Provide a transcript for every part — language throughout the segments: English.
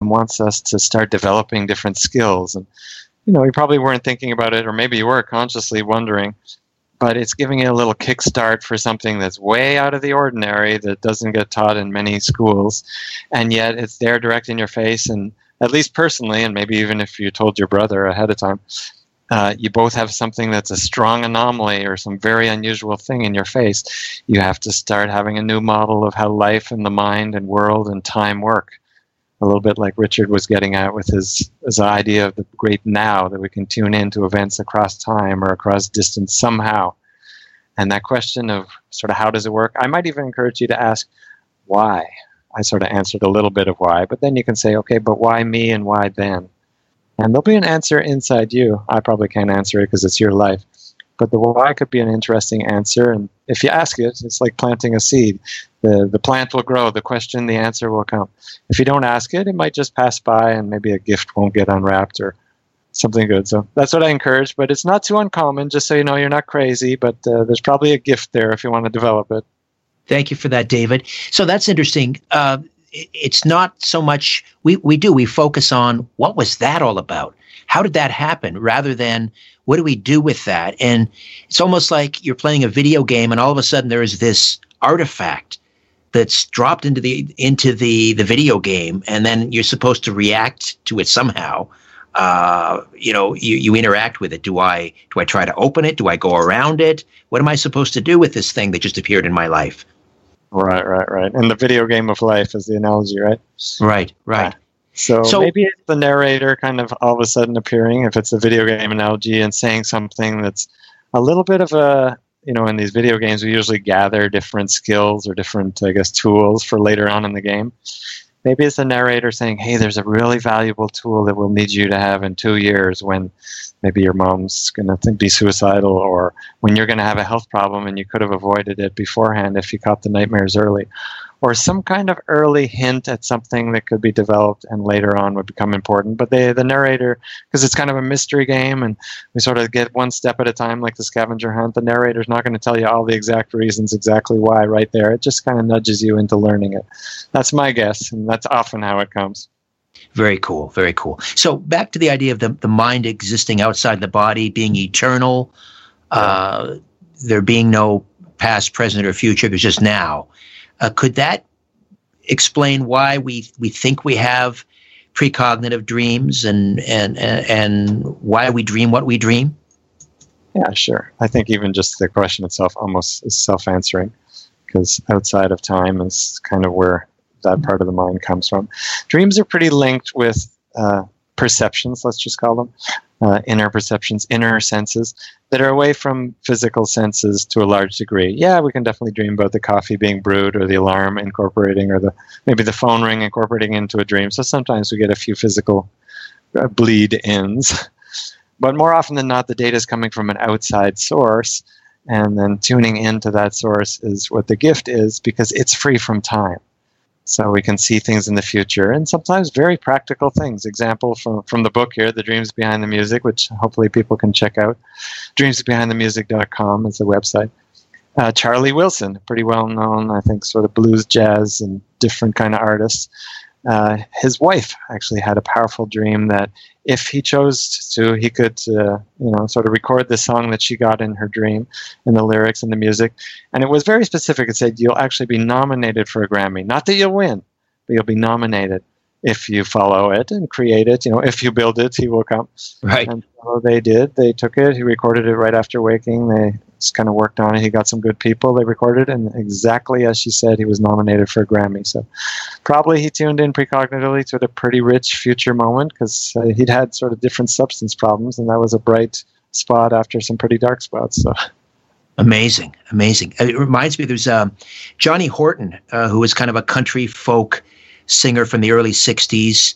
wants us to start developing different skills. And, you probably weren't thinking about it, or maybe you were consciously wondering, but it's giving you a little kickstart for something that's way out of the ordinary that doesn't get taught in many schools, and yet it's there direct in your face. And at least personally, and maybe even if you told your brother ahead of time, you both have something that's a strong anomaly or some very unusual thing in your face. You have to start having a new model of how life and the mind and world and time work. A little bit like Richard was getting at with his idea of the great now, that we can tune into events across time or across distance somehow. And that question of sort of how does it work, I might even encourage you to ask why. I sort of answered a little bit of why, but then you can say, okay, but why me and why then? And there'll be an answer inside you. I probably can't answer it because it's your life. But the why could be an interesting answer. And if you ask it, it's like planting a seed. The plant will grow. The question, the answer will come. If you don't ask it, it might just pass by and maybe a gift won't get unwrapped or something good. So that's what I encourage. But it's not too uncommon, just so you know you're not crazy. But there's probably a gift there if you want to develop it. Thank you for that, David. So that's interesting. It's not so much, we focus on what was that all about? How did that happen? Rather than what do we do with that? And it's almost like you're playing a video game and all of a sudden there is this artifact that's dropped into the video game, and then you're supposed to react to it somehow. You interact with it. Do I try to open it? Do I go around it? What am I supposed to do with this thing that just appeared in my life? Right. And the video game of life is the analogy, right? Right. So maybe it's the narrator kind of all of a sudden appearing, if it's a video game analogy, and saying something that's a little bit of a, in these video games, we usually gather different skills or different, tools for later on in the game. Maybe it's the narrator saying, hey, there's a really valuable tool that we'll need you to have in 2 years when maybe your mom's going to be suicidal, or when you're going to have a health problem and you could have avoided it beforehand if you caught the nightmares early. Or some kind of early hint at something that could be developed and later on would become important. But the narrator, because it's kind of a mystery game and we sort of get one step at a time like the scavenger hunt, the narrator's not going to tell you all the exact reasons exactly why right there. It just kind of nudges you into learning it. That's my guess, and that's often how it comes. Very cool, very cool. So back to the idea of the mind existing outside the body, being eternal, there being no past, present, or future, there's just now. Could that explain why we think we have precognitive dreams and why we dream what we dream? Yeah, sure. I think even just the question itself almost is self-answering, because outside of time is kind of where that part of the mind comes from. Dreams are pretty linked with perceptions, let's just call them, inner perceptions, inner senses that are away from physical senses to a large degree. Yeah, we can definitely dream about the coffee being brewed or the alarm incorporating, or maybe the phone ring incorporating into a dream. So sometimes we get a few physical bleed-ins. But more often than not, the data is coming from an outside source, and then tuning into that source is what the gift is, because it's free from time. So we can see things in the future, and sometimes very practical things. Example from the book here, The Dreams Behind the Music, which hopefully people can check out. dreamsbehindthemusic.com is the website. Charlie Wilson, pretty well-known, I think, sort of blues, jazz, and different kind of artist. His wife actually had a powerful dream that if he chose to, he could, sort of record the song that she got in her dream, and the lyrics and the music. And it was very specific. It said, you'll actually be nominated for a Grammy. Not that you'll win, but you'll be nominated if you follow it and create it. If you build it, he will come. Right. And so they did. They took it. He recorded it right after waking. They just kind of worked on it. He got some good people. They recorded it, and exactly as she said, he was nominated for a Grammy. So probably he tuned in precognitively to a pretty rich future moment, because he'd had sort of different substance problems, and that was a bright spot after some pretty dark spots. So amazing. It reminds me, there's Johnny Horton, who was kind of a country folk singer from the early 60s.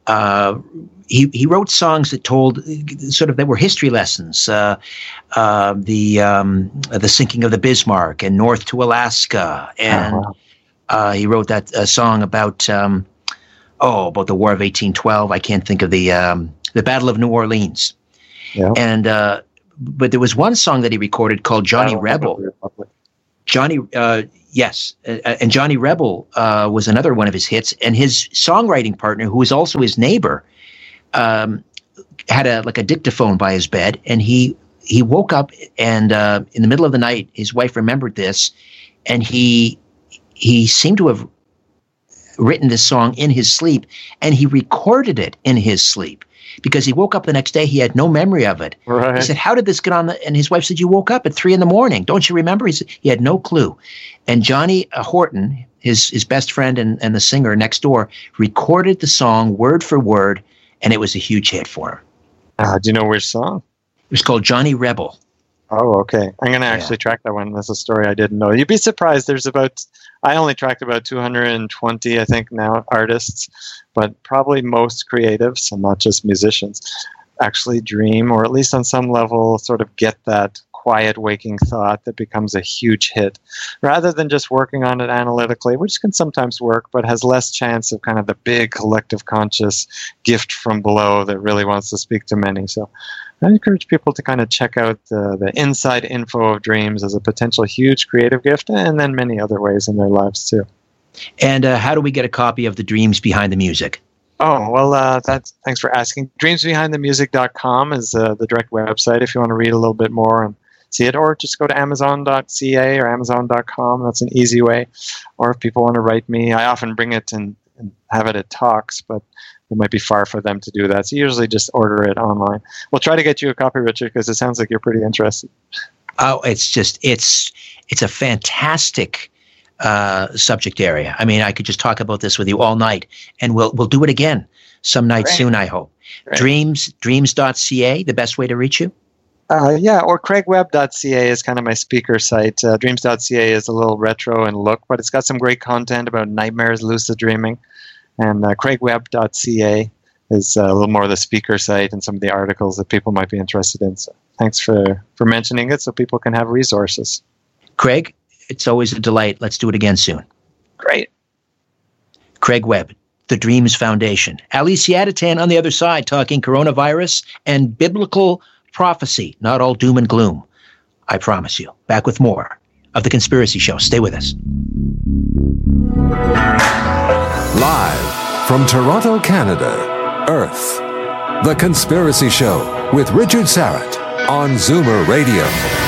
He wrote songs that told that were history lessons. The sinking of the Bismarck and North to Alaska, and he wrote that song about the War of 1812. I can't think of the Battle of New Orleans. Yeah. And but there was one song that he recorded called Johnny Rebel. Yes. And Johnny Rebel was another one of his hits. And his songwriting partner, who was also his neighbor, had a dictaphone by his bed. And he woke up, and in the middle of the night, his wife remembered this, and he seemed to have written this song in his sleep, and he recorded it in his sleep. Because he woke up the next day, he had no memory of it. Right. He said, "How did this get on?" And his wife said, "You woke up at 3 a.m. Don't you remember?" He said he had no clue. And Johnny Horton, his best friend and the singer next door, recorded the song word for word, and it was a huge hit for him. Do you know which song? It was called Johnny Rebel. Oh, okay. I'm going to actually track that one. That's a story I didn't know. You'd be surprised. I only tracked about 220, I think, now artists, but probably most creatives and not just musicians actually dream, or at least on some level sort of get that quiet waking thought that becomes a huge hit, rather than just working on it analytically, which can sometimes work, but has less chance of kind of the big collective conscious gift from below that really wants to speak to many. So I encourage people to kind of check out the inside info of dreams as a potential huge creative gift, and then many other ways in their lives too. And how do we get a copy of The Dreams Behind the Music? Oh, well, thanks for asking. Dreamsbehindthemusic.com is the direct website if you want to read a little bit more and see it, or just go to Amazon.ca or Amazon.com. That's an easy way. Or if people want to write me, I often bring it and have it at talks, but it might be far for them to do that. So usually just order it online. We'll try to get you a copy, Richard, because it sounds like you're pretty interested. Oh, it's a fantastic subject area. I mean, I could just talk about this with you all night, and we'll do it again some night soon, I hope. Great. Dreams.ca, the best way to reach you? Or CraigWebb.ca is kind of my speaker site. Dreams.ca is a little retro in look, but it's got some great content about nightmares, lucid dreaming. And CraigWebb.ca is a little more of the speaker site and some of the articles that people might be interested in. So thanks for mentioning it so people can have resources. Craig, it's always a delight. Let's do it again soon. Great. Craig Webb, The Dreams Foundation. Ali Siadatan on the other side, talking coronavirus and biblical prophecy. Not all doom and gloom, I promise you. Back with more of The Conspiracy Show. Stay with us. Live from Toronto, Canada, Earth. The Conspiracy Show with Richard Syrett on Zoomer Radio.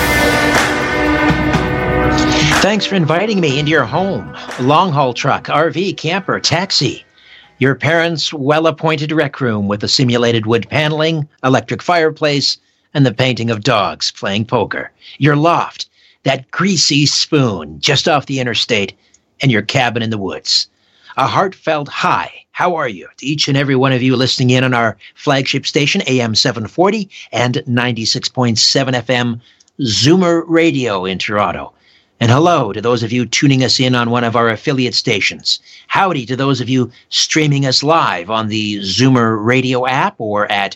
Thanks for inviting me into your home. Long-haul truck, RV, camper, taxi. Your parents' well-appointed rec room with a simulated wood paneling, electric fireplace, and the painting of dogs playing poker. Your loft, that greasy spoon just off the interstate, and your cabin in the woods. A heartfelt hi, how are you, to each and every one of you listening in on our flagship station, AM 740 and 96.7 FM, Zoomer Radio in Toronto. And hello to those of you tuning us in on one of our affiliate stations. Howdy to those of you streaming us live on the Zoomer Radio app or at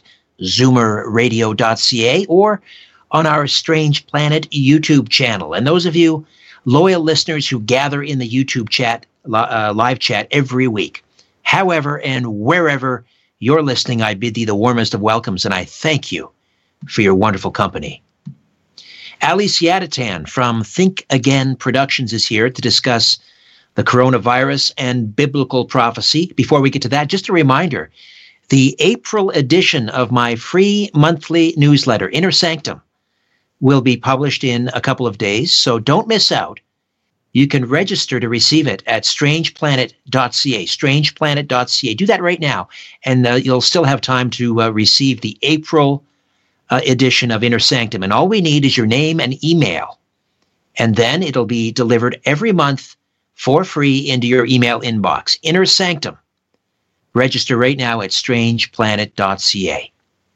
zoomerradio.ca or on our Strange Planet YouTube channel. And those of you loyal listeners who gather in the YouTube chat, live chat every week. However and wherever you're listening, I bid thee the warmest of welcomes, and I thank you for your wonderful company. Ali Siadatan from Think Again Productions is here to discuss the coronavirus and biblical prophecy. Before we get to that, just a reminder, the April edition of my free monthly newsletter, Inner Sanctum, will be published in a couple of days, so don't miss out. You can register to receive it at strangeplanet.ca, strangeplanet.ca. Do that right now, and you'll still have time to receive the April edition of Inner Sanctum. And all we need is your name and email, and then it'll be delivered every month for free into your email inbox. Inner Sanctum. Register right now at strangeplanet.ca.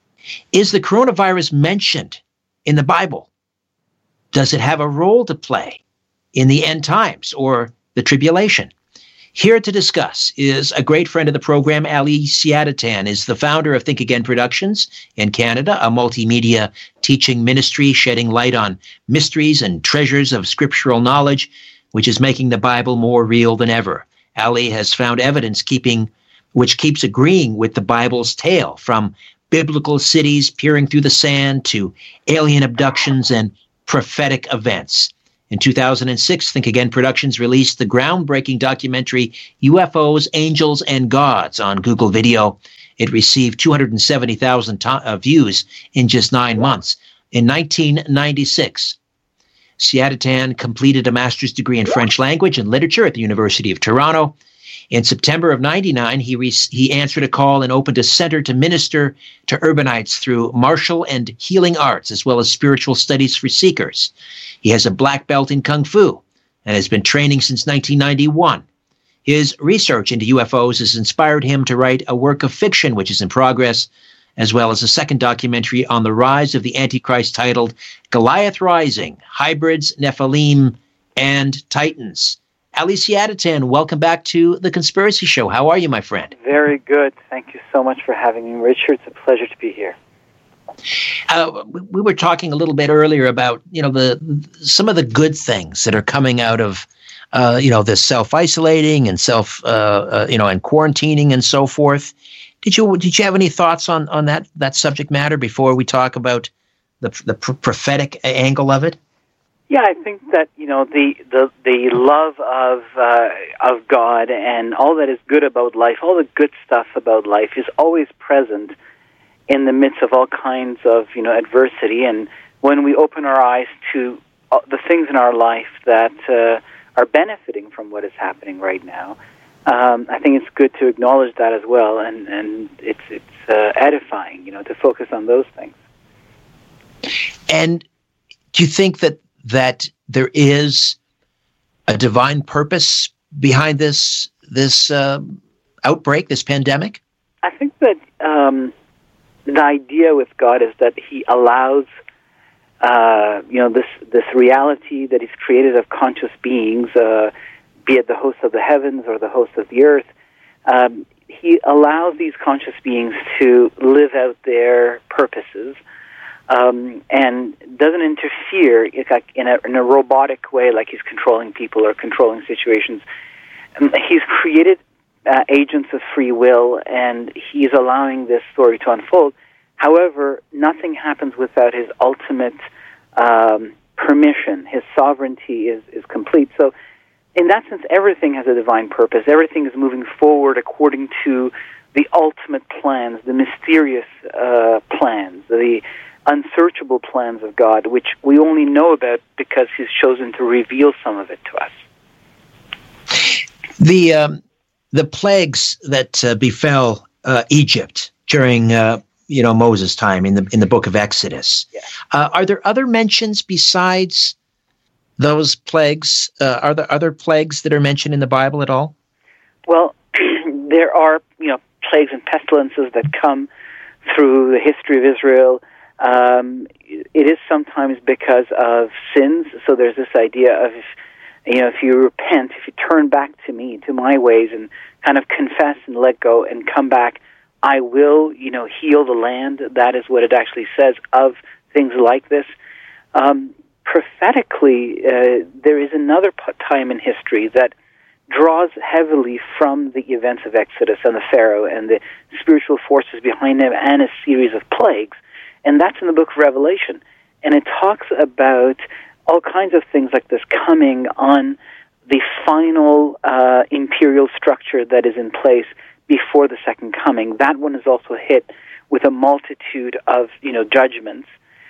Is the coronavirus mentioned in the Bible? Does it have a role to play in the end times or the tribulation? Here to discuss is a great friend of the program. Ali Siadatan is the founder of Think Again Productions in Canada, a multimedia teaching ministry shedding light on mysteries and treasures of scriptural knowledge, which is making the Bible more real than ever. Ali has found evidence which keeps agreeing with the Bible's tale, from biblical cities peering through the sand to alien abductions and prophetic events. In 2006, Think Again Productions released the groundbreaking documentary UFOs, Angels, and Gods on Google Video. It received 270,000 views in just 9 months. In 1996, Siadatan completed a master's degree in French language and literature at the University of Toronto. In September of 1999, he answered a call and opened a center to minister to urbanites through martial and healing arts, as well as spiritual studies for seekers. He has a black belt in Kung Fu and has been training since 1991. His research into UFOs has inspired him to write a work of fiction, which is in progress, as well as a second documentary on the rise of the Antichrist titled Goliath Rising, Hybrids, Nephilim, and Titans. Ali Siadatan, welcome back to The Conspiracy Show. How are you, my friend? Very good. Thank you so much for having me, Richard. It's a pleasure to be here. We were talking a little bit earlier about, some of the good things that are coming out of, this self-isolating and and quarantining and so forth. Did you have any thoughts on that subject matter before we talk about the prophetic angle of it? Yeah, I think that the love of God and all that is good about life, all the good stuff about life, is always present in the midst of all kinds of adversity. And when we open our eyes to the things in our life that are benefiting from what is happening right now, I think it's good to acknowledge that as well, and it's edifying, to focus on those things. And do you think that there is a divine purpose behind this outbreak, this pandemic? I think that the idea with God is that He allows this reality that He's created of conscious beings, be it the hosts of the heavens or the hosts of the earth. He allows these conscious beings to live out their purposes. And doesn't interfere in a robotic way, like He's controlling people or controlling situations. He's created agents of free will, and He's allowing this story to unfold. However, nothing happens without His ultimate permission. His sovereignty is complete. So, in that sense, everything has a divine purpose. Everything is moving forward according to the ultimate plans, the mysterious plans, the unsearchable plans of God, which we only know about because He's chosen to reveal some of it to us. The plagues that befell Egypt during Moses' time in the book of Exodus. Yeah. Are there other mentions besides those plagues? Are there other plagues that are mentioned in the Bible at all? Well, there are plagues and pestilences that come through the history of Israel. It is sometimes because of sins. So there's this idea of, if you repent, if you turn back to me, to my ways, and kind of confess and let go and come back, I will, heal the land. That is what it actually says of things like this. Prophetically, there is another time in history that draws heavily from the events of Exodus and the Pharaoh and the spiritual forces behind them and a series of plagues. And that's in the book of Revelation. And it talks about all kinds of things like this coming on the final imperial structure that is in place before the second coming. That one is also hit with a multitude of, judgments.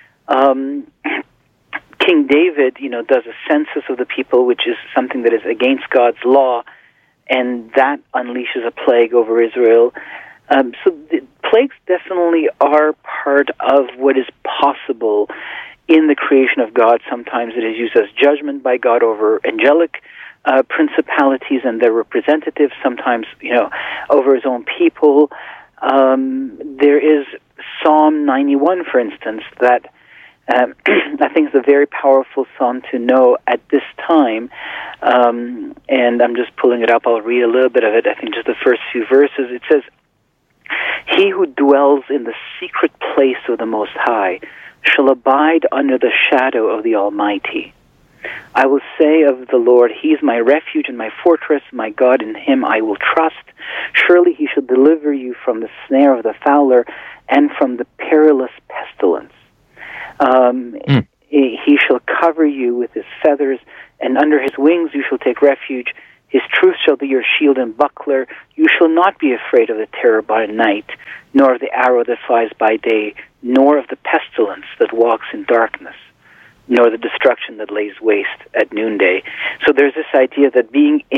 King David, does a census of the people, which is something that is against God's law, and that unleashes a plague over Israel. So the plagues definitely are part of what is possible in the creation of God. Sometimes it is used as judgment by God over angelic principalities and their representatives, sometimes, over His own people. There is Psalm 91, for instance, that I think is a very powerful psalm to know at this time. And I'm just pulling it up. I'll read a little bit of it. I think just the first few verses. It says, "He who dwells in the secret place of the Most High shall abide under the shadow of the Almighty. I will say of the Lord, He is my refuge and my fortress, my God, in Him I will trust. Surely He shall deliver you from the snare of the fowler and from the perilous pestilence." He shall cover you with his feathers, and under his wings you shall take refuge. His truth shall be your shield and buckler. You shall not be afraid of the terror by night, nor of the arrow that flies by day, nor of the pestilence that walks in darkness, nor the destruction that lays waste at noonday. So there's this idea that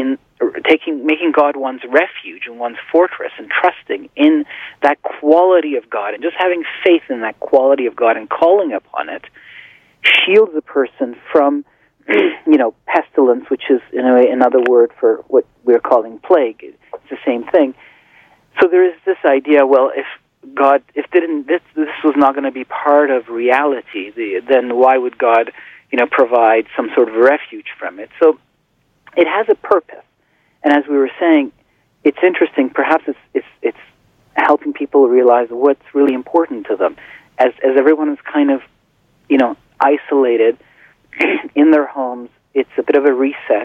making God one's refuge and one's fortress, and trusting in that quality of God, and just having faith in that quality of God and calling upon it, shields a person from, pestilence, which is in a way another word for what we're calling plague. It's the same thing. So there is this idea, well, if this was not going to be part of reality, then why would God, provide some sort of refuge from it? So it has a purpose. And as we were saying, it's interesting. Perhaps it's helping people realize what's really important to them. As everyone is kind of, isolated in their homes, it's a bit of a reset.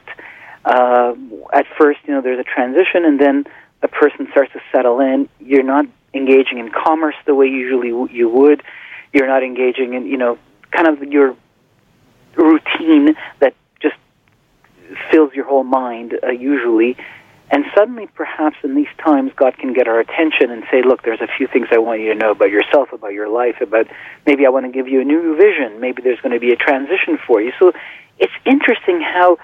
At first, there's a transition, and then a person starts to settle in. You're not engaging in commerce the way usually you would. You're not engaging in, kind of your routine that just fills your whole mind usually. And suddenly, perhaps in these times, God can get our attention and say, look, there's a few things I want you to know about yourself, about your life, about maybe I want to give you a new vision. Maybe there's going to be a transition for you. So it's interesting how,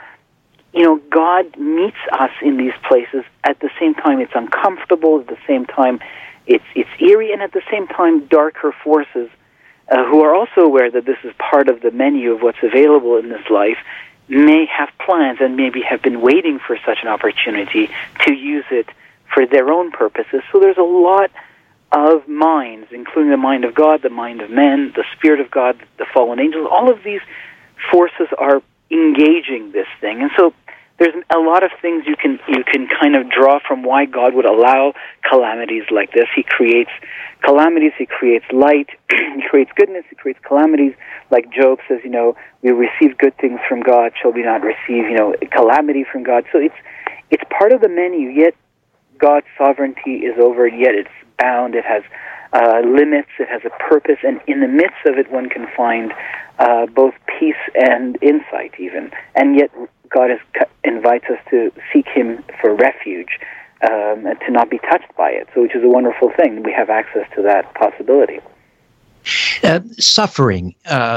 God meets us in these places. At the same time, it's uncomfortable. At the same time, it's eerie. And at the same time, darker forces who are also aware that this is part of the menu of what's available in this life may have plans and maybe have been waiting for such an opportunity to use it for their own purposes. So there's a lot of minds, including the mind of God, the mind of men, the Spirit of God, the fallen angels. All of these forces are engaging this thing. And so there's a lot of things you can kind of draw from why God would allow calamities like this. He creates calamities, he creates light, he creates goodness, he creates calamities. Like Job says, we receive good things from God, shall we not receive, calamity from God? So it's part of the menu, yet God's sovereignty is over it, yet it's bound, it has limits, it has a purpose, and in the midst of it one can find both peace and insight even. And yet God invites us to seek him for refuge, and to not be touched by it, so which is a wonderful thing. We have access to that possibility. Suffering,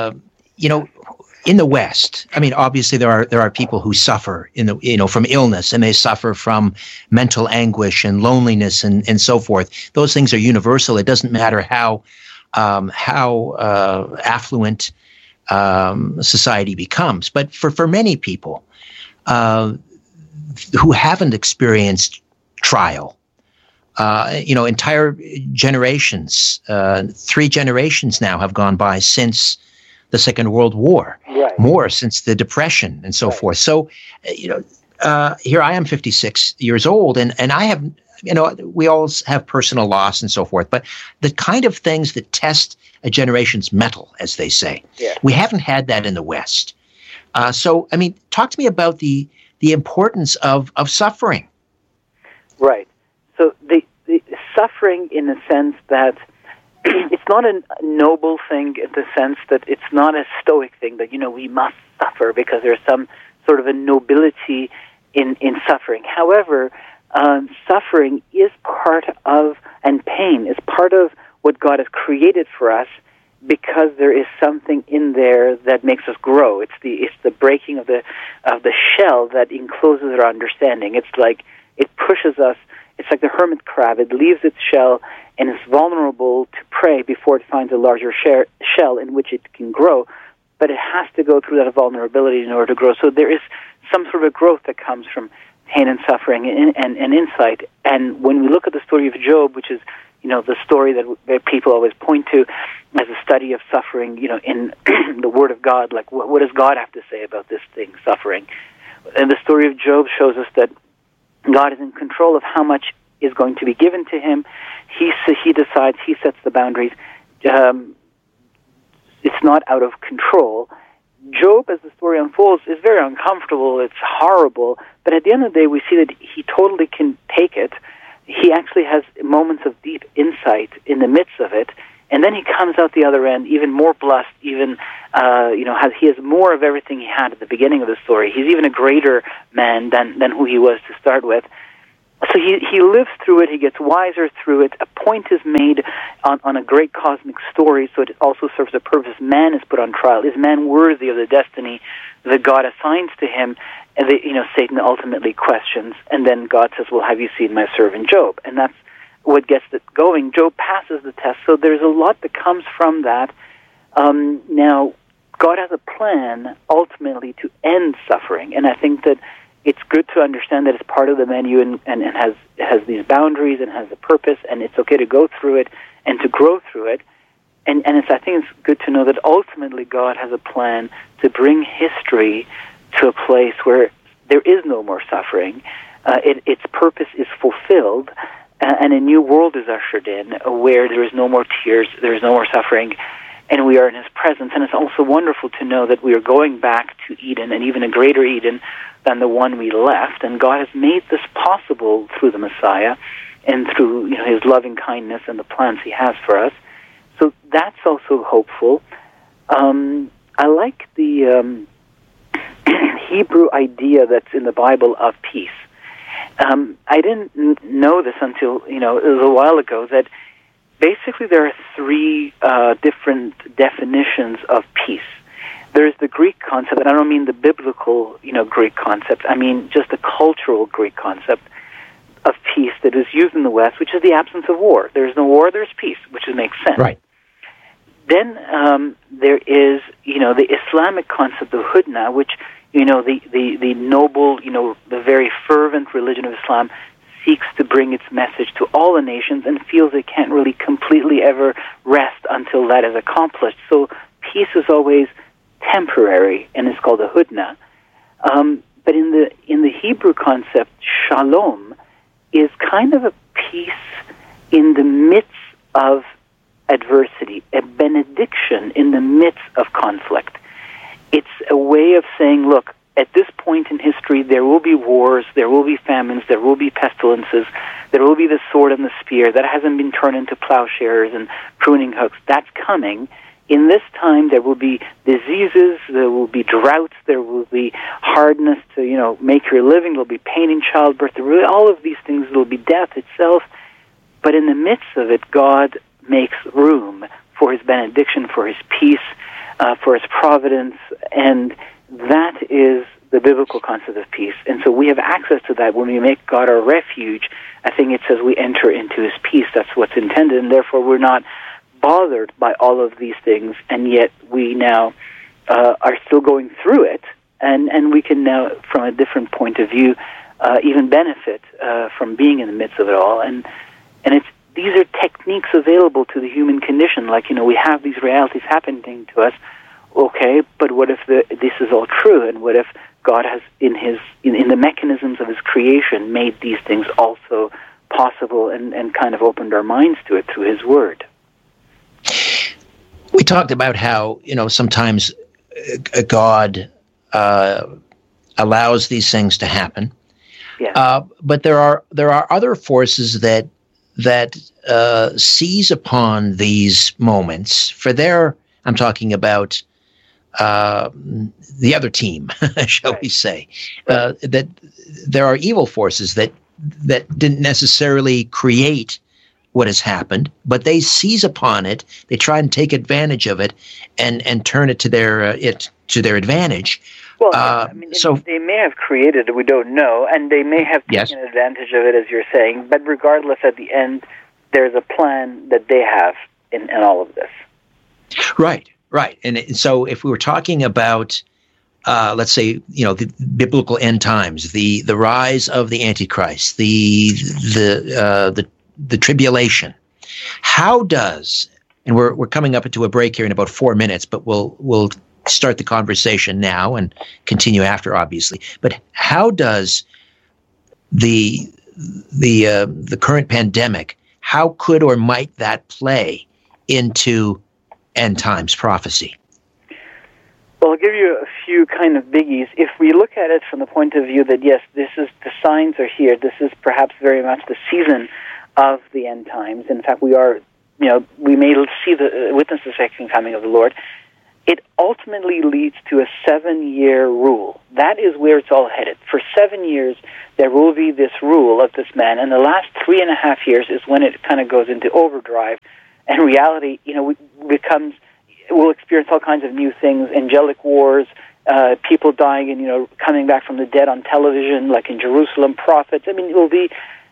in the West, I mean, obviously there are people who suffer from illness, and they suffer from mental anguish and loneliness and so forth. Those things are universal. It doesn't matter how affluent society becomes. But for many people who haven't experienced trial, entire generations, 3 generations now have gone by since the Second World War, right. More since the Depression and so forth. So, here I am 56 years old, and I have, we all have personal loss and so forth, but the kind of things that test a generation's mettle, as they say, we haven't had that in the West. So, I mean, talk to me about the importance of suffering. Right. So the suffering, in the sense that it's not a noble thing, in the sense that it's not a stoic thing that, we must suffer because there's some sort of a nobility in suffering. However, suffering is part of, and pain is part of what God has created for us, because there is something in there that makes us grow. It's the breaking of the shell that encloses our understanding. It's like it pushes us. It's like the hermit crab. It leaves its shell and is vulnerable to prey before it finds a larger shell in which it can grow. But it has to go through that vulnerability in order to grow. So there is some sort of growth that comes from pain and suffering and insight. And when we look at the story of Job, which is the story that people always point to as a study of suffering, in the Word of God, like what does God have to say about this thing, suffering? And the story of Job shows us that God is in control of how much is going to be given to him. He decides, he sets the boundaries. It's not out of control. Job, as the story unfolds, is very uncomfortable. It's horrible. But at the end of the day, we see that he totally can take it. He actually has moments of deep insight in the midst of it, And then he comes out the other end even more blessed, even, he has more of everything he had at the beginning of the story. He's even a greater man than who he was to start with. So he lives through it, he gets wiser through it, a point is made on a great cosmic story, so it also serves a purpose. Man is put on trial. Is man worthy of the destiny that God assigns to him? And Satan ultimately questions, and then God says, well, have you seen my servant Job? And that's what gets it going. Job passes the test, so there's a lot that comes from that. Now, God has a plan, ultimately, to end suffering, and I think that it's good to understand that it's part of the menu and has these boundaries and has a purpose, and it's okay to go through it and to grow through it. And I think it's good to know that ultimately God has a plan to bring history to a place where there is no more suffering. Its purpose is fulfilled, and a new world is ushered in where there is no more tears, there is no more suffering, and we are in His presence. And it's also wonderful to know that we are going back to Eden, and even a greater Eden than the one we left. And God has made this possible through the Messiah and through His loving kindness and the plans He has for us. So that's also hopeful. I like the Hebrew idea that's in the Bible of peace. I didn't know this until it was a while ago, that basically there are three different definitions of peace. There's the Greek concept, and I don't mean the biblical, Greek concept. I mean just the cultural Greek concept of peace that is used in the West, which is the absence of war. There's no war, there's peace, which makes sense. Right. Then there is, the Islamic concept of hudna, which, the noble, the very fervent religion of Islam seeks to bring its message to all the nations and feels it can't really completely ever rest until that is accomplished. So peace is always temporary, and it's called a hudna. But in the Hebrew concept, shalom is kind of a peace in the midst of adversity, a benediction in the midst of conflict. It's a way of saying, look, at this point in history, there will be wars, there will be famines, there will be pestilences, there will be the sword and the spear. That hasn't been turned into plowshares and pruning hooks. That's coming. In this time, there will be diseases, there will be droughts, there will be hardness to, make your living, there will be pain in childbirth, there will be all of these things, there will be death itself. But in the midst of it, God makes room for His benediction, for His peace, for His providence, and that is the biblical concept of peace. And so we have access to that when we make God our refuge. I think it says we enter into His peace. That's what's intended, and therefore we're not bothered by all of these things, and yet we now are still going through it, and we can now, from a different point of view, even benefit from being in the midst of it all. And these are techniques available to the human condition. Like, we have these realities happening to us. Okay, but what if this is all true? And what if God has, in the mechanisms of His creation, made these things also possible and kind of opened our minds to it through His Word? We talked about how, sometimes God allows these things to happen. Yeah. But there are other forces that seize upon these moments for their, I'm talking about the other team, shall we say, that there are evil forces that didn't necessarily create what has happened, but they seize upon it. They try and take advantage of it and turn it to their advantage. Well, so they may have created it, we don't know, and they may have taken advantage of it, as you're saying, but regardless, at the end, there's a plan that they have in all of this. Right. And so if we were talking about, let's say, the biblical end times, the rise of the Antichrist, the tribulation, how does, and we're coming up into a break here in about 4 minutes, but we'll start the conversation now and continue after, obviously. But how does the current pandemic, how could or might that play into end times prophecy? Well, I'll give you a few kind of biggies. If we look at it from the point of view that, yes, the signs are here, this is perhaps very much the season of the end times. In fact, we are we may witness the second coming of the Lord. It ultimately leads to a 7-year rule. That is where it's all headed. For 7 years, there will be this rule of this man, and the last 3.5 years is when it kind of goes into overdrive, and reality, we'll experience all kinds of new things, angelic wars, people dying and, coming back from the dead on television, like in Jerusalem, prophets. I mean, it will be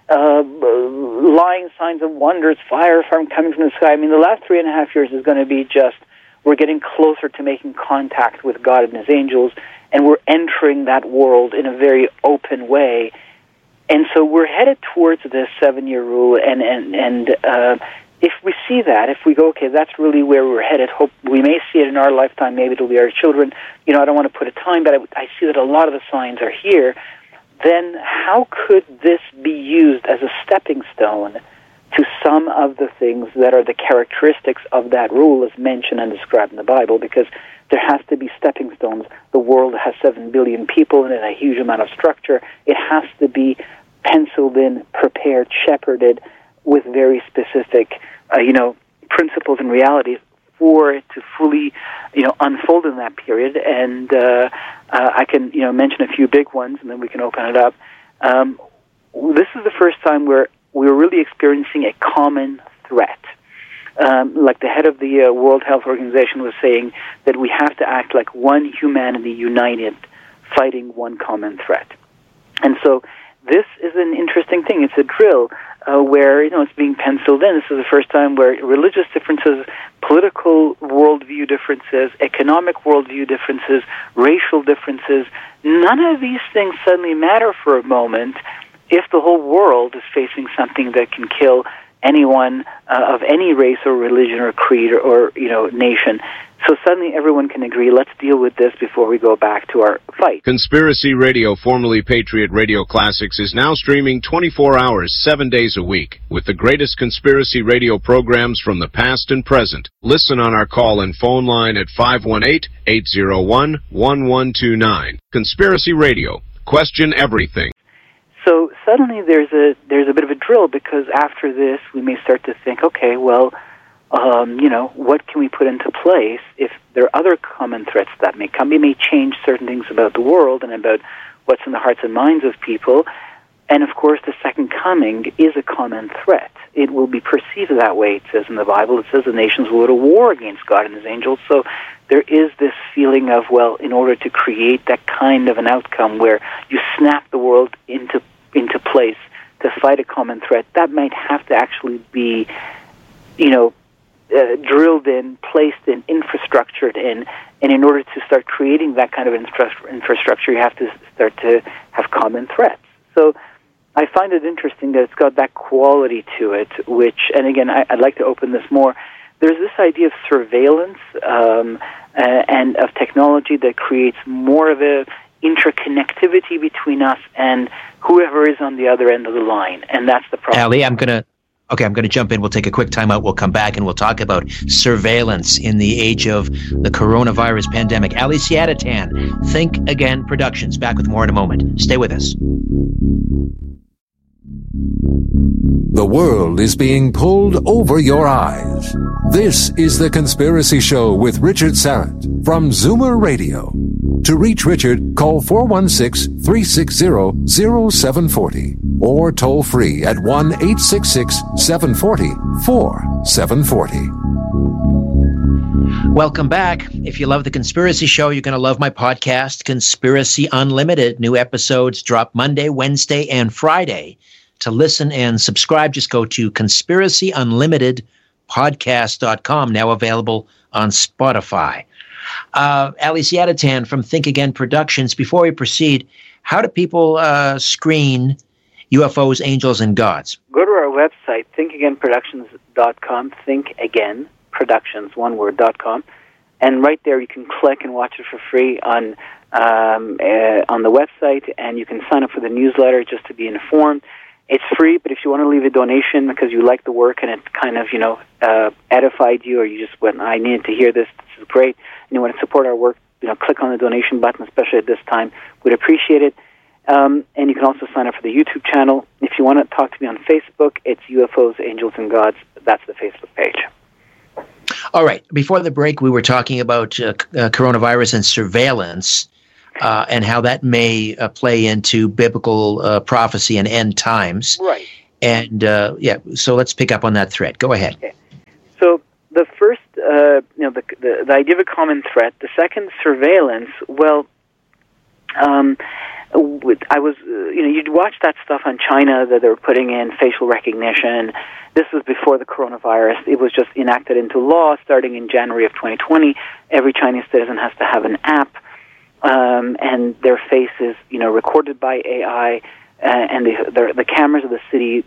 lying signs of wonders, fire coming from the sky. I mean, the last 3.5 years is going to be just, we're getting closer to making contact with God and His angels, and we're entering that world in a very open way. And so we're headed towards this 7-year rule, and if we see that, if we go, okay, that's really where we're headed, hope we may see it in our lifetime, maybe it'll be our children, I don't want to put a time, but I see that a lot of the signs are here, then how could this be used as a stepping stone to some of the things that are the characteristics of that rule as mentioned and described in the Bible? Because there has to be stepping stones. The world has 7 billion people in it, a huge amount of structure. It has to be penciled in, prepared, shepherded with very specific, principles and realities for it to fully, unfold in that period. And I can, mention a few big ones, and then we can open it up. This is the first time where we're really experiencing a common threat. Like the head of the World Health Organization was saying, that we have to act like one humanity united, fighting one common threat. And so this is an interesting thing. It's a drill where, it's being penciled in. This is the first time where religious differences, political worldview differences, economic worldview differences, racial differences, none of these things suddenly matter for a moment if the whole world is facing something that can kill anyone of any race or religion or creed or nation. So suddenly everyone can agree, let's deal with this before we go back to our fight. Conspiracy Radio, formerly Patriot Radio Classics, is now streaming 24 hours, 7 days a week, with the greatest conspiracy radio programs from the past and present. Listen on our call and phone line at 518-801-1129. Conspiracy Radio. Question everything. So suddenly there's a bit of a drill, because after this we may start to think, okay, well, what can we put into place if there are other common threats that may come? We may change certain things about the world and about what's in the hearts and minds of people. And, of course, the second coming is a common threat. It will be perceived that way, it says in the Bible. It says the nations will go to war against God and His angels. So there is this feeling of, well, in order to create that kind of an outcome where you snap the world into place to fight a common threat, that might have to actually be, drilled in, placed in, infrastructured in, and in order to start creating that kind of infrastructure, you have to start to have common threats. So I find it interesting that it's got that quality to it, which, and again, I'd like to open this more. There's this idea of surveillance and of technology that creates more of a interconnectivity between us and whoever is on the other end of the line, and that's the problem. Ali, I'm going to jump in. We'll take a quick time out. We'll come back and we'll talk about surveillance in the age of the coronavirus pandemic. Ali Siadatan, Think Again Productions. Back with more in a moment. Stay with us. The world is being pulled over your eyes. This is The Conspiracy Show with Richard Syrett from Zoomer Radio. To reach Richard, call 416-360-0740 or toll free at 1-866-740-4740. Welcome back. If you love The Conspiracy Show, you're going to love my podcast, Conspiracy Unlimited. New episodes drop Monday, Wednesday, and Friday. To listen and subscribe, just go to conspiracyunlimitedpodcast.com, now available on Spotify. Ali Siadatan from Think Again Productions. Before we proceed, how do people screen UFOs, angels, and gods? Go to our website, thinkagainproductions.com, thinkagainproductions, one word, .com, and right there you can click and watch it for free on the website, and you can sign up for the newsletter just to be informed. It's free, but if you want to leave a donation because you like the work and it kind of, edified you, or you just went, I needed to hear this, this is great, and you want to support our work, click on the donation button, especially at this time. We'd appreciate it. And you can also sign up for the YouTube channel. If you want to talk to me on Facebook, it's UFOs, Angels, and Gods. That's the Facebook page. All right. Before the break, we were talking about coronavirus and surveillance and how that may play into biblical prophecy and end times. Right. And, so let's pick up on that thread. Go ahead. Okay. So the first, the idea of a common threat. The second, surveillance. Well, I was, you'd watch that stuff on China that they were putting in facial recognition. This was before the coronavirus. It was just enacted into law starting in January of 2020. Every Chinese citizen has to have an app, and their face is, recorded by AI, and the cameras of the city,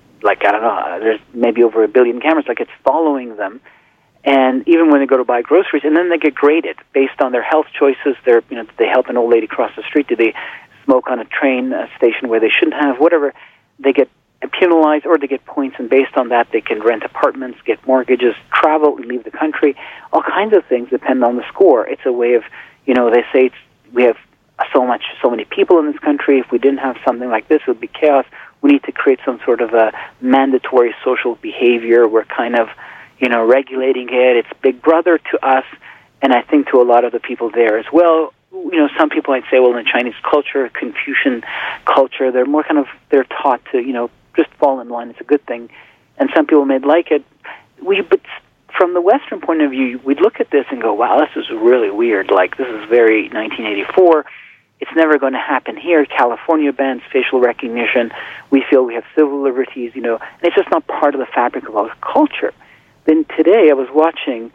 there's maybe over 1 billion cameras, it's following them. And even when they go to buy groceries, and then they get graded based on their health choices. Did they help an old lady cross the street? Did they smoke on a train station where they shouldn't have? Whatever, they get penalized or they get points, and based on that, they can rent apartments, get mortgages, travel, and leave the country. All kinds of things depend on the score. It's a way of, they say we have so many people in this country. If we didn't have something like this, it would be chaos. We need to create some sort of a mandatory social behavior. We're kind of regulating it. It's Big Brother to us, and I think to a lot of the people there as well. Some people might say, well, in the Chinese culture, Confucian culture, they're taught to, just fall in line. It's a good thing. And some people may like it. But from the Western point of view, we'd look at this and go, wow, this is really weird. This is very 1984. It's never going to happen here. California bans facial recognition. We feel we have civil liberties, and it's just not part of the fabric of our culture. Then today I was watching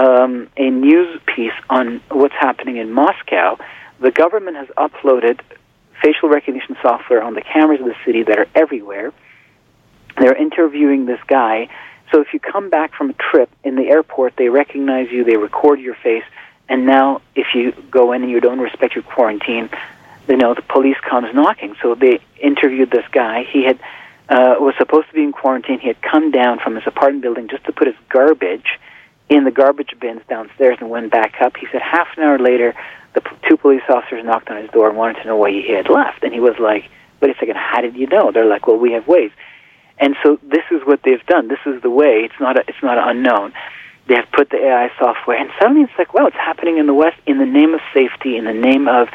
a news piece on what's happening in Moscow. The government has uploaded facial recognition software on the cameras of the city that are everywhere. They're interviewing this guy. So if you come back from a trip in the airport, they recognize you, they record your face, and now if you go in and you don't respect your quarantine, the police comes knocking. So they interviewed this guy. He had was supposed to be in quarantine. He had come down from his apartment building just to put his garbage in the garbage bins downstairs and went back up. He said half an hour later, the two police officers knocked on his door and wanted to know why he had left. And he was like, wait a second, how did you know? They're like, well, we have ways. And so this is what they've done. This is the way. It's not unknown. They have put the AI software, and suddenly it's like, well, it's happening in the West in the name of safety, in the name of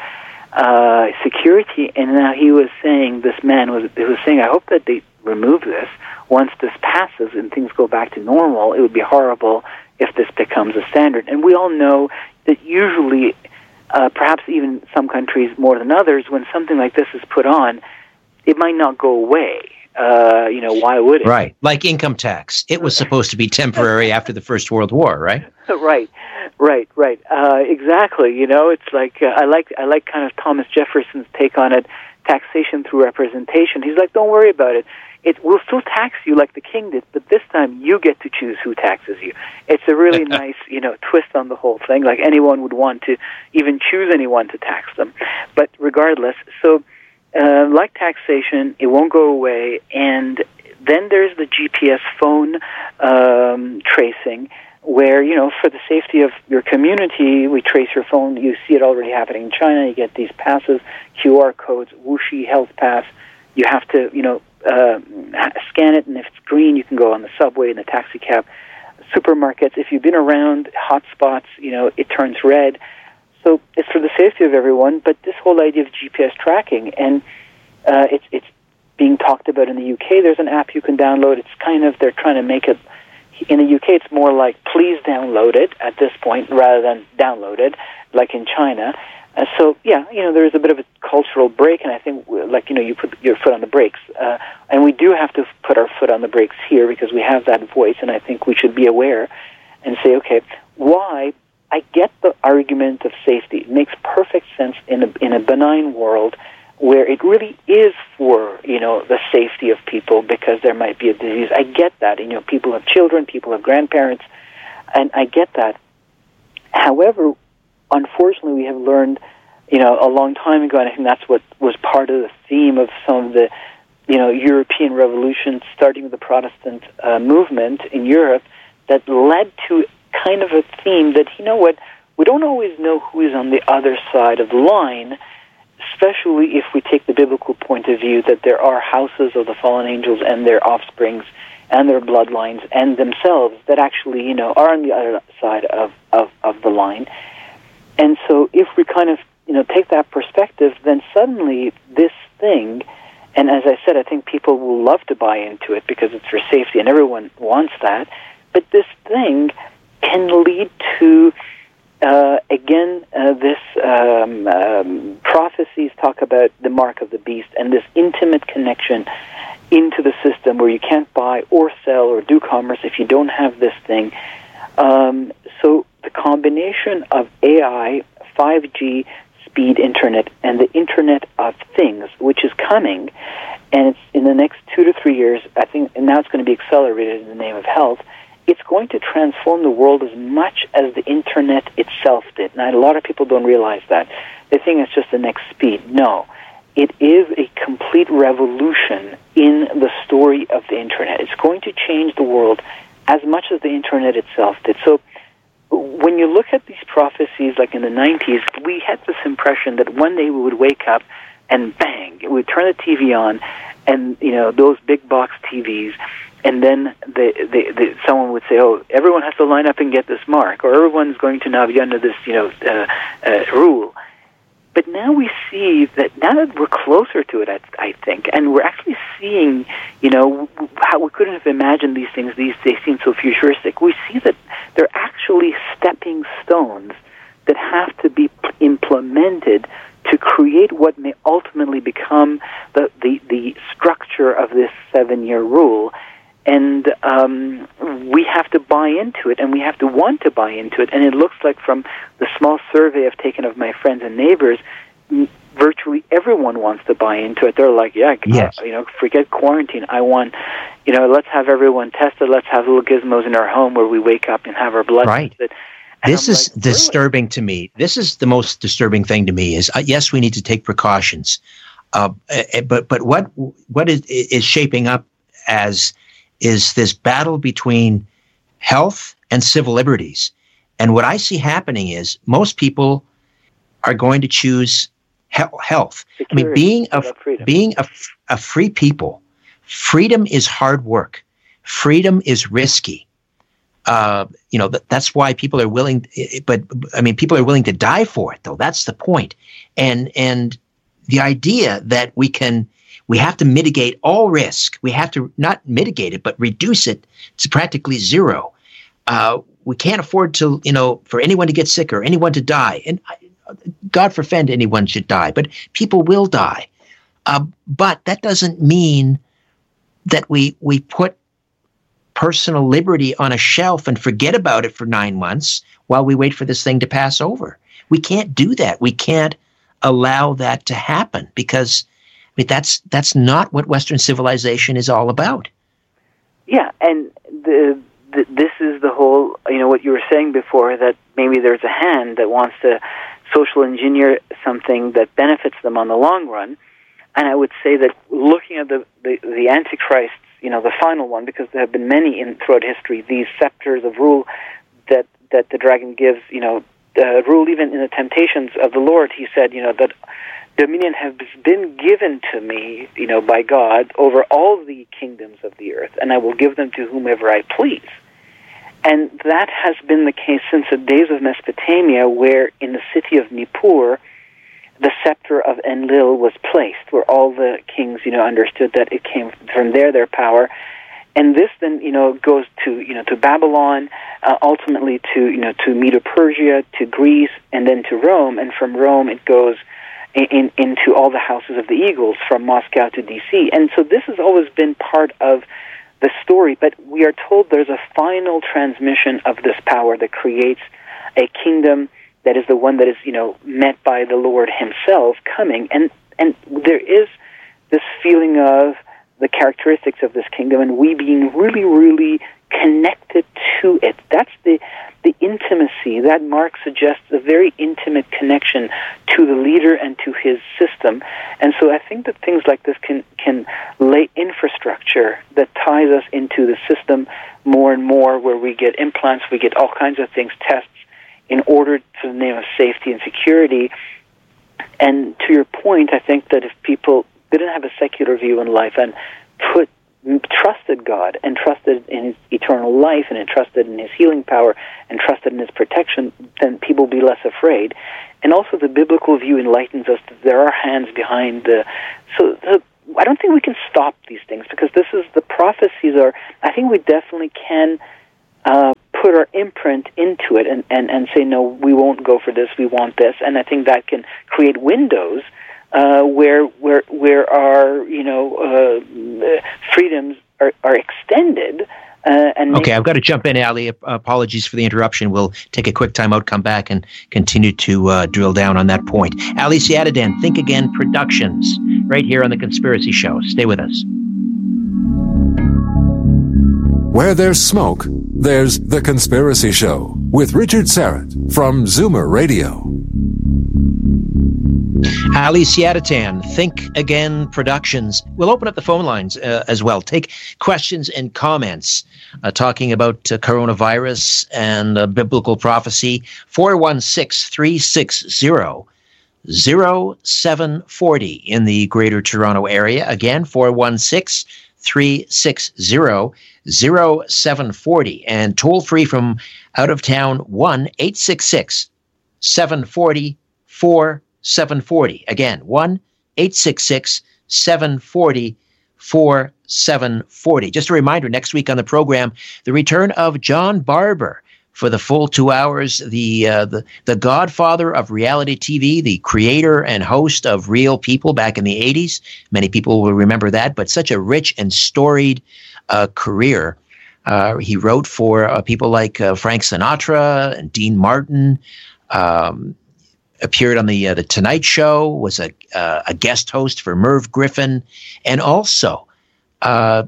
security. And now he was saying, this man was saying, I hope that they remove this once this passes and things go back to normal. It would be horrible if this becomes a standard. And we all know that usually, perhaps even some countries more than others, when something like this is put on, it might not go away. Why would it? Right. Like income tax. It was supposed to be temporary after the First World War, right? Right. Exactly. It's like, I like kind of Thomas Jefferson's take on it, taxation through representation. He's like, don't worry about it. It will still tax you like the king did, but this time you get to choose who taxes you. It's a really nice, twist on the whole thing. Like anyone would want to even choose anyone to tax them. But regardless, so like taxation, it won't go away. And then there's the GPS phone tracing, where, for the safety of your community, we trace your phone. You see it already happening in China. You get these passes, QR codes, Wuxi Health Pass. You have to, scan it, and if it's green, you can go on the subway, in the taxi cab, supermarkets. If you've been around hotspots, it turns red. So it's for the safety of everyone, but this whole idea of GPS tracking, and it's being talked about in the UK. There's an app you can download. It's kind of, they're trying to make it, in the UK, it's more like, please download it at this point, rather than download it, like in China. So, there is a bit of a cultural break, and I think, you put your foot on the brakes. And we do have to put our foot on the brakes here, because we have that voice, and I think we should be aware and say, okay, why? I get the argument of safety. It makes perfect sense in a benign world where it really is for, the safety of people, because there might be a disease. I get that. People have children, people have grandparents, and I get that. However, unfortunately, we have learned, a long time ago, and I think that's what was part of the theme of some of the, European revolutions, starting with the Protestant movement in Europe, that led to kind of a theme that, we don't always know who is on the other side of the line, especially if we take the biblical point of view that there are houses of the fallen angels and their offsprings and their bloodlines and themselves that actually, are on the other side of the line. And so if we kind of, take that perspective, then suddenly this thing, and as I said, I think people will love to buy into it because it's for safety and everyone wants that, but this thing can lead to, prophecies talk about the mark of the beast and this intimate connection into the system where you can't buy or sell or do commerce if you don't have this thing. So the combination of AI, 5G, speed internet, and the Internet of Things, which is coming, and it's in the next 2 to 3 years, I think, and now it's going to be accelerated in the name of health, it's going to transform the world as much as the Internet itself did. Now, a lot of people don't realize that. They think it's just the next speed. No. It is a complete revolution in the story of the Internet. It's going to change the world as much as the Internet itself did. So when you look at these prophecies, like in the 90s, we had this impression that one day we would wake up and bang, we would turn the TV on, and, those big box TVs, and then someone would say, oh, everyone has to line up and get this mark, or everyone's going to now be under this, rule. But now we see that now that we're closer to it, I think, and we're actually seeing, how we couldn't have imagined these things. They seem so futuristic. We see that they're actually stepping stones that have to be implemented to create what may ultimately become the structure of this 7-year rule. And we have to buy into it, and we have to want to buy into it. And it looks like from the small survey I've taken of my friends and neighbors, virtually everyone wants to buy into it. They're like, yes. Forget quarantine. I want, let's have everyone tested. Let's have little gizmos in our home where we wake up and have our blood tested. And this is disturbing to me. This is the most disturbing thing to me is, yes, we need to take precautions. But what is shaping up as is this battle between health and civil liberties. And what I see happening is most people are going to choose health. Security, being a free people, freedom is hard work. Freedom is risky. That's why people are willing, people are willing to die for it, though. That's the point. And the idea that we have to mitigate all risk. We have to not mitigate it, but reduce it to practically zero. We can't afford to, for anyone to get sick or anyone to die. And God forbid anyone should die, but people will die. But that doesn't mean that we put personal liberty on a shelf and forget about it for 9 months while we wait for this thing to pass over. We can't do that. We can't allow that to happen because that's not what Western civilization is all about. Yeah, and this is the whole, what you were saying before, that maybe there's a hand that wants to social engineer something that benefits them on the long run. And I would say that looking at the Antichrist, the final one, because there have been many throughout history, these scepters of rule that the dragon gives, rule even in the temptations of the Lord. He said, that dominion has been given to me, by God over all the kingdoms of the earth, and I will give them to whomever I please. And that has been the case since the days of Mesopotamia, where in the city of Nippur, the scepter of Enlil was placed, where all the kings, understood that it came from their power. And this then, goes to Babylon, ultimately to Medo-Persia, to Greece, and then to Rome. And from Rome, it goes into all the houses of the eagles, from Moscow to D.C. And so this has always been part of the story, but we are told there's a final transmission of this power that creates a kingdom that is the one that is, met by the Lord himself coming. And there is this feeling of the characteristics of this kingdom and we being really, really connected to it. That's the intimacy. That mark suggests a very intimate connection to the leader and to his system. And so I think that things like this can lay infrastructure that ties us into the system more and more, where we get implants, we get all kinds of things, tests, in order to the name of safety and security. And to your point, I think that if people didn't have a secular view in life and trusted God and trusted in His eternal life and trusted in His healing power and trusted in His protection, then people would be less afraid. And also the biblical view enlightens us that there are hands behind I don't think we can stop these things, because the prophecies are, I think we definitely can put our imprint into it and say, no, we won't go for this, we want this. And I think that can create windows where our freedoms are extended. Okay, I've got to jump in, Ali. Apologies for the interruption. We'll take a quick time out, come back, and continue to drill down on that point. Ali Siadatan, Think Again Productions, right here on The Conspiracy Show. Stay with us. Where there's smoke, there's The Conspiracy Show with Richard Syrett from Zoomer Radio. Ali Siadatan, Think Again Productions. We'll open up the phone lines as well. Take questions and comments talking about coronavirus and biblical prophecy. 416-360-0740 in the Greater Toronto Area. Again, 416-360-0740. And toll free from out of town, 1-866-740-4740. Again, 1-866-740-4740. Just a reminder, next week on the program, the return of John Barber for the full 2 hours, the godfather of reality TV, the creator and host of Real People back in the 80s. Many people will remember that, but such a rich and storied career. He wrote for people like Frank Sinatra and Dean Martin, appeared on the Tonight Show, was a guest host for Merv Griffin, and also a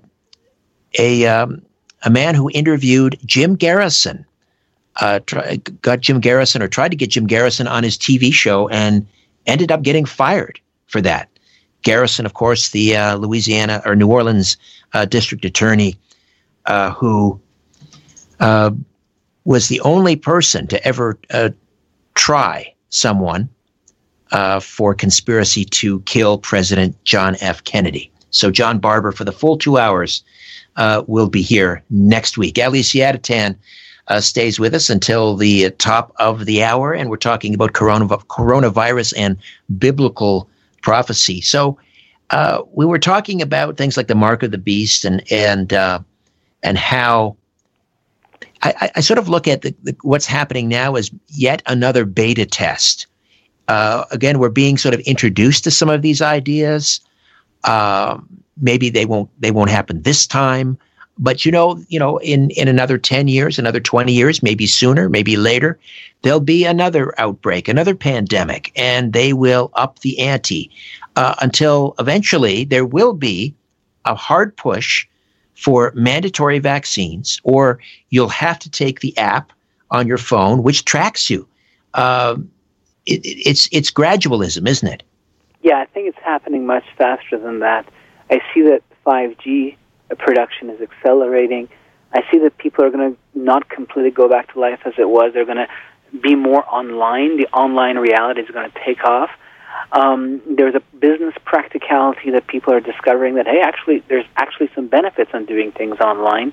man who interviewed Jim Garrison, tried to get Jim Garrison on his TV show and ended up getting fired for that. Garrison, of course, the Louisiana or New Orleans district attorney, who was the only person to ever try someone for conspiracy to kill President John F. Kennedy. So John Barber, for the full 2 hours, will be here next week. Ali Siadatan stays with us until the top of the hour, and we're talking about coronavirus and biblical prophecy. So we were talking about things like the mark of the beast and how I sort of look at what's happening now as yet another beta test. Again, we're being sort of introduced to some of these ideas. Maybe they won't happen this time, but in another 10 years, another 20 years, maybe sooner, maybe later, there'll be another outbreak, another pandemic, and they will up the ante until eventually there will be a hard push for mandatory vaccines, or you'll have to take the app on your phone which tracks you. It's gradualism, isn't it? Yeah, I think it's happening much faster than that. I see that 5G production is accelerating. I see that people are going to not completely go back to life as it was. They're going to be more online. The online reality is going to take off. There's a business practicality that people are discovering that, hey, there's actually some benefits on doing things online.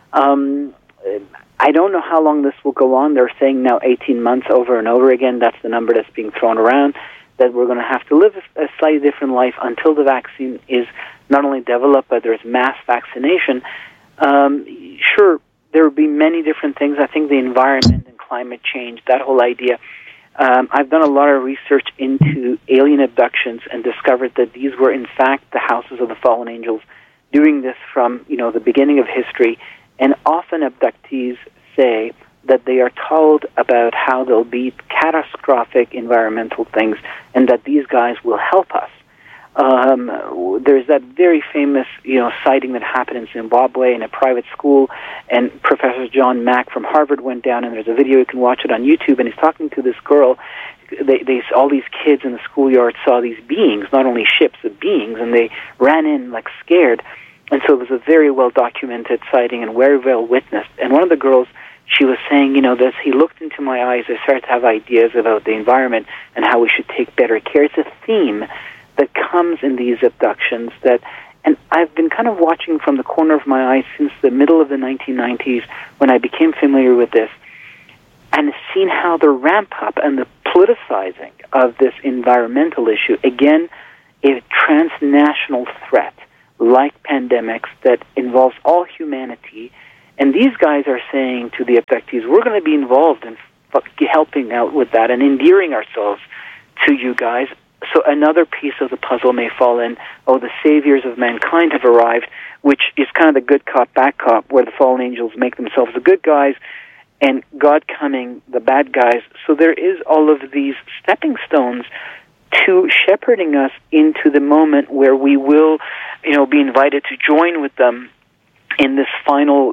I don't know how long this will go on. They're saying now 18 months over and over again. That's the number that's being thrown around, that we're going to have to live a slightly different life until the vaccine is not only developed, but there's mass vaccination. Sure, there will be many different things. I think the environment and climate change, that whole idea. I've done a lot of research into alien abductions and discovered that these were, in fact, the houses of the fallen angels doing this from, the beginning of history. And often abductees say that they are told about how there'll be catastrophic environmental things and that these guys will help us. There's that very famous, sighting that happened in Zimbabwe in a private school, and Professor John Mack from Harvard went down, and there's a video, you can watch it on YouTube, and he's talking to this girl. All these kids in the schoolyard saw these beings, not only ships, but beings, and they ran in like scared. And so it was a very well-documented sighting and very well witnessed. And one of the girls, she was saying, as he looked into my eyes, I started to have ideas about the environment and how we should take better care. It's a theme that comes in these abductions and I've been kind of watching from the corner of my eye since the middle of the 1990s when I became familiar with this, and seen how the ramp up and the politicizing of this environmental issue, again, a transnational threat like pandemics that involves all humanity. And these guys are saying to the abductees, we're going to be involved in helping out with that and endearing ourselves to you guys. So another piece of the puzzle may fall in, the saviors of mankind have arrived, which is kind of the good cop, bad cop, where the fallen angels make themselves the good guys and God coming the bad guys. So there is all of these stepping stones to shepherding us into the moment where we will, be invited to join with them in this final,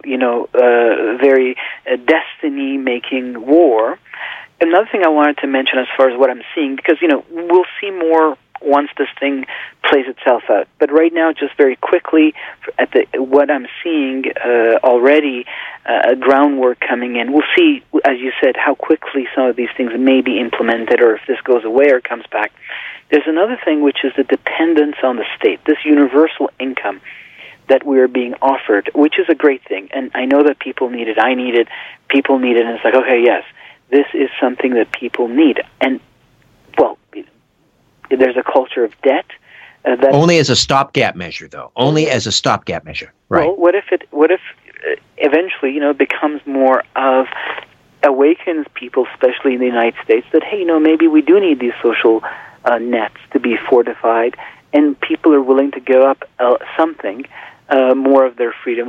very destiny-making war. Another thing I wanted to mention as far as what I'm seeing, because, we'll see more once this thing plays itself out. But right now, just very quickly, what I'm seeing already, groundwork coming in. We'll see, as you said, how quickly some of these things may be implemented, or if this goes away or comes back. There's another thing, which is the dependence on the state, this universal income that we're being offered, which is a great thing. And I know that people need it, I need it, people need it, and it's like, okay, yes, this is something that people need. And, well, there's a culture of debt. Only as a stopgap measure, though. Only as a stopgap measure, right? Well, what if eventually, it becomes more of, awakens people, especially in the United States, that, hey, maybe we do need these social nets to be fortified, and people are willing to give up something, more of their freedoms,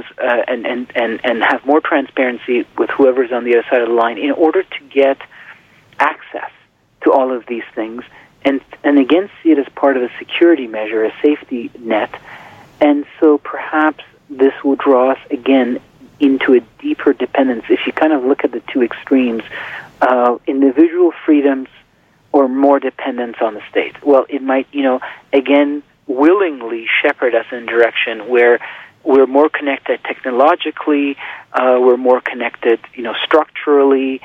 and have more transparency with whoever's on the other side of the line in order to get access to all of these things, and again see it as part of a security measure, a safety net. And so perhaps this will draw us again into a deeper dependence. If you kind of look at the two extremes, individual freedoms or more dependence on the state. Well, it might, again, willingly shepherd us in a direction where we're more connected technologically, we're more connected, structurally,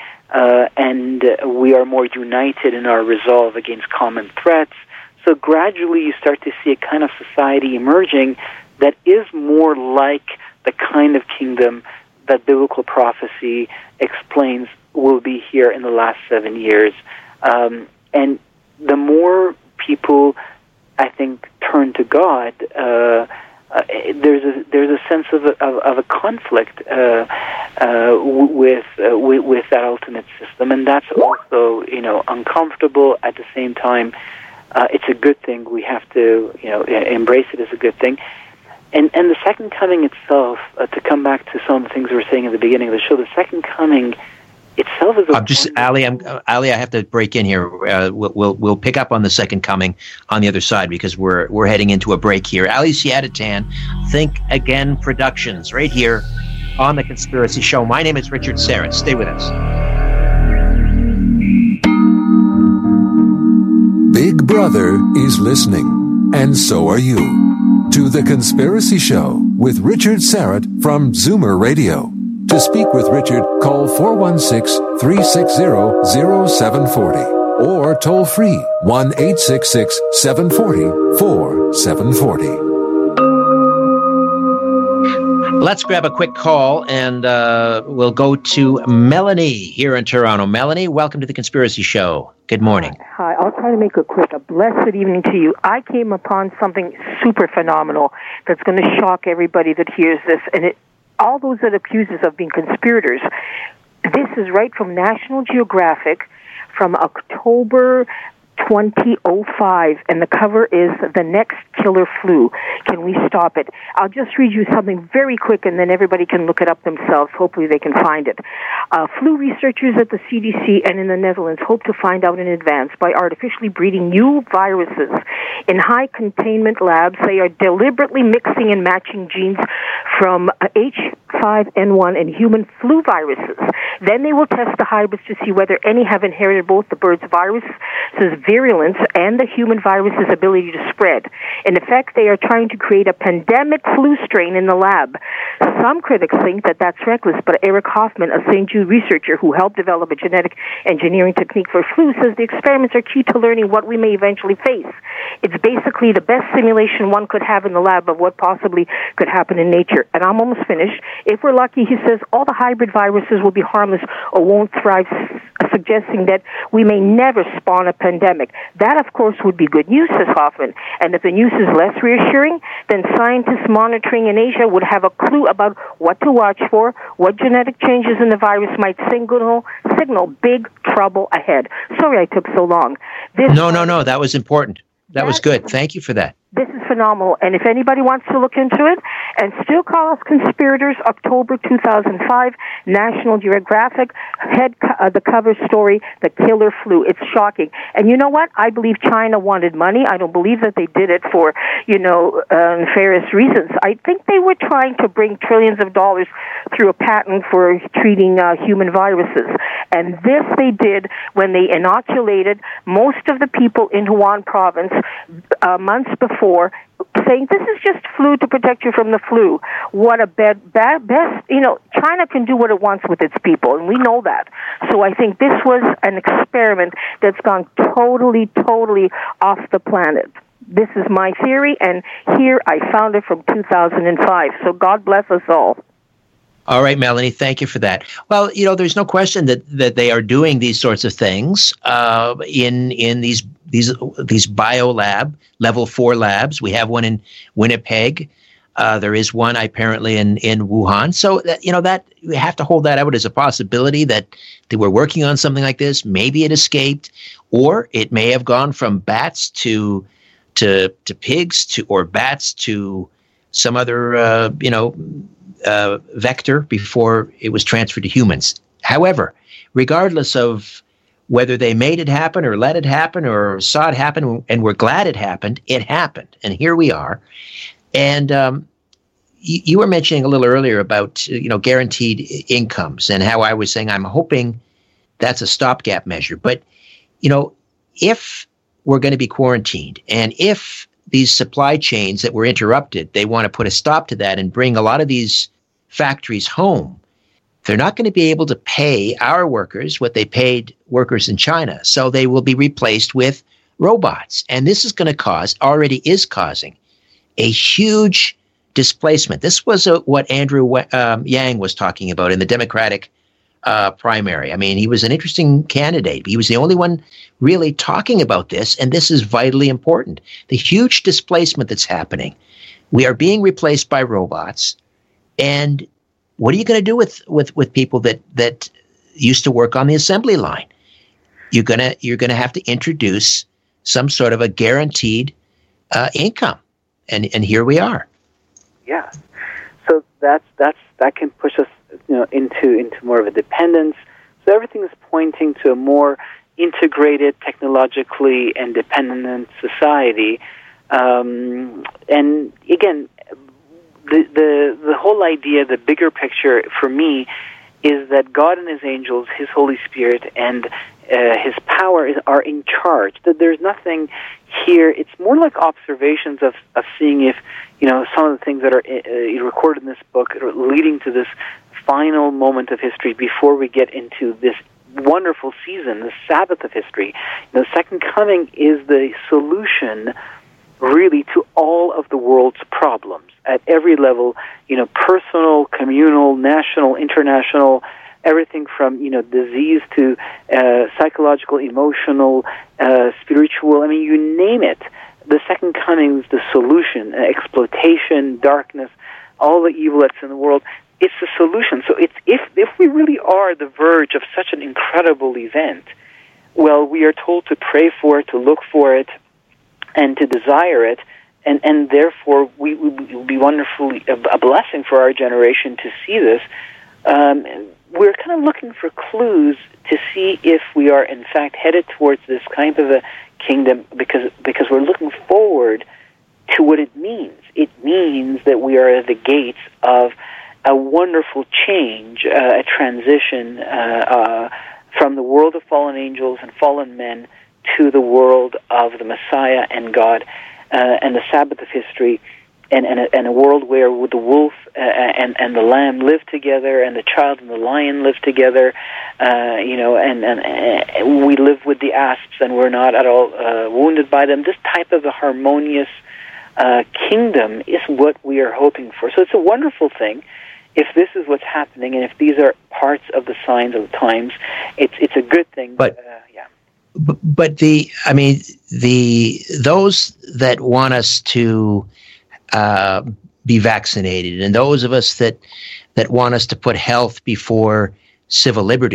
and we are more united in our resolve against common threats. So gradually you start to see a kind of society emerging that is more like the kind of kingdom that biblical prophecy explains will be here in the last 7 years. And the more people, I think, turn to God, there's a sense of a conflict with that ultimate system, and that's also uncomfortable. At the same time, it's a good thing. We have to embrace it as a good thing. And the second coming itself, to come back to some of the things we were saying at the beginning of the show, the second coming itself is Ali, I have to break in here. We'll pick up on the second coming on the other side because we're heading into a break here. Ali Siadatan, Think Again Productions, right here on The Conspiracy Show. My name is Richard Syrett. Stay with us. Big Brother is listening, and so are you, to The Conspiracy Show with Richard Syrett from Zoomer Radio. To speak with Richard, call 416-360-0740 or toll free 1-866-740-4740. Let's grab a quick call and we'll go to Melanie here in Toronto. Melanie, welcome to The Conspiracy Show. Good morning. Hi, I'll try to make it quick. A blessed evening to you. I came upon something super phenomenal that's going to shock everybody that hears this, and all those that accuse us of being conspirators. This is right from National Geographic from October 2005, and the cover is The Next Killer Flu. Can we stop it? I'll just read you something very quick, and then everybody can look it up themselves. Hopefully they can find it. Flu researchers at the CDC and in the Netherlands hope to find out in advance by artificially breeding new viruses. In high-containment labs, they are deliberately mixing and matching genes from H5N1 and human flu viruses. Then they will test the hybrids to see whether any have inherited both the bird's virus's virulence and the human virus's ability to spread. In effect, they are trying to create a pandemic flu strain in the lab. Some critics think that that's reckless, but Eric Hoffman, a St. Jude researcher who helped develop a genetic engineering technique for flu, says the experiments are key to learning what we may eventually face. It's basically the best simulation one could have in the lab of what possibly could happen in nature. And I'm almost finished. If we're lucky, he says, all the hybrid viruses will be harmless or won't thrive, suggesting that we may never spawn a pandemic. That, of course, would be good news, says Hoffman. And if the news is less reassuring, then scientists monitoring in Asia would have a clue about what to watch for, what genetic changes in the virus might signal big trouble ahead. Sorry I took so long. No. That was important. That was good. Thank you for that. This is phenomenal. And if anybody wants to look into it and still call us conspirators, October 2005, National Geographic, the cover story, The Killer Flu. It's shocking. And you know what? I believe China wanted money. I don't believe that they did it for, nefarious reasons. I think they were trying to bring trillions of dollars through a patent for treating human viruses. And this they did when they inoculated most of the people in Wuhan province months before, saying this is just flu to protect you from the flu. What a best, China can do what it wants with its people, and we know that. So I think this was an experiment that's gone totally off the planet. This is my theory, and here I found it from 2005. So God bless us all. All right, Melanie, thank you for that. Well, there's no question that they are doing these sorts of things in these biolab level 4 labs. We have one in Winnipeg. There is one apparently in Wuhan. So that we have to hold that out as a possibility that they were working on something like this. Maybe it escaped, or it may have gone from bats to pigs or bats to some other vector before it was transferred to humans. However, regardless of whether they made it happen or let it happen or saw it happen and were glad it happened, and here we are. And you were mentioning a little earlier about guaranteed incomes and how I was saying I'm hoping that's a stopgap measure. But if we're going to be quarantined, and if these supply chains that were interrupted, they want to put a stop to that and bring a lot of these factories home, they're not going to be able to pay our workers what they paid workers in China. So they will be replaced with robots. And this is going to already is causing a huge displacement. This was what Andrew Yang was talking about in the Democratic primary. I mean, he was an interesting candidate. He was the only one really talking about this, and this is vitally important. The huge displacement that's happening. We are being replaced by robots, and what are you going to do with people that used to work on the assembly line? You're gonna have to introduce some sort of a guaranteed income, and here we are. Yeah, so that can push us into more of a dependence. So everything is pointing to a more integrated, technologically independent society. And again, the whole idea, the bigger picture for me, is that God and His angels, His Holy Spirit, and His power are in charge. That there's nothing here. It's more like observations of seeing if some of the things that are recorded in this book are leading to this final moment of history before we get into this wonderful season, the Sabbath of history. The second coming is the solution, really, to all of the world's problems at every level, personal, communal, national, international, everything from, disease to psychological, emotional, spiritual. I mean, you name it. The second coming is the solution. Exploitation, darkness, all the evil that's in the world. It's the solution. So if we really are the verge of such an incredible event, well, we are told to pray for it, to look for it, and to desire it, and therefore we will be wonderfully a blessing for our generation to see this. We're kind of looking for clues to see if we are in fact headed towards this kind of a kingdom, because we're looking forward to what it means. It means that we are at the gates of a wonderful change, a transition from the world of fallen angels and fallen men to the world of the Messiah and God and the Sabbath of history, and a world where the wolf and the lamb live together, and the child and the lion live together, and we live with the asps, and we're not at all wounded by them. This type of a harmonious kingdom is what we are hoping for. So it's a wonderful thing. If this is what's happening, and if these are parts of the signs of the times, it's a good thing. But those that want us to be vaccinated, and those of us that want us to put health before civil liberties,